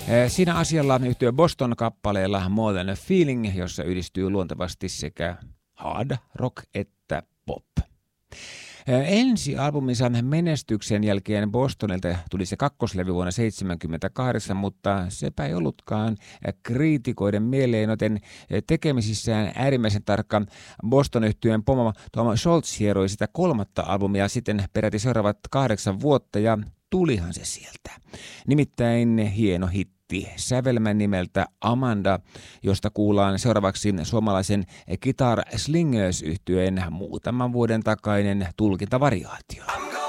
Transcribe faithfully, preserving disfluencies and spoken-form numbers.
Siinä asialla yhtye Boston-kappaleella More Than a Feeling, jossa yhdistyy luontevasti sekä hard rock että pop. Ensi albuminsa menestyksen jälkeen Bostonilta tuli se kakkoslevy vuonna seitsemänkymmentäkahdeksan, mutta sepä ei ollutkaan kriitikoiden mieleen, joten tekemisissään äärimmäisen tarkka Boston-yhtyeen pomo Tom Scholz hieroi sitä kolmatta albumia sitten peräti seuraavat kahdeksan vuotta ja tulihan se sieltä. Nimittäin hieno hitti. Sävelmän nimeltä Amanda, josta kuullaan seuraavaksi suomalaisen Guitar Slingers -yhtyeen muutaman vuoden takainen tulkintavariaatio.